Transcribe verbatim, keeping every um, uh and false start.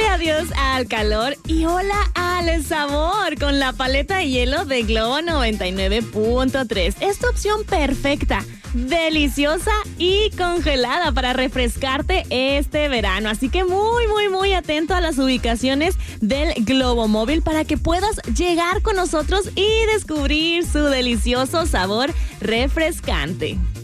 adiós al calor y hola al sabor con la paleta de hielo de Globo noventa y nueve punto tres. Es tu opción perfecta, deliciosa y congelada para refrescarte este verano. Así que muy, muy, muy atento a las ubicaciones del Globo Móvil para que puedas llegar con nosotros y descubrir su delicioso sabor refrescante.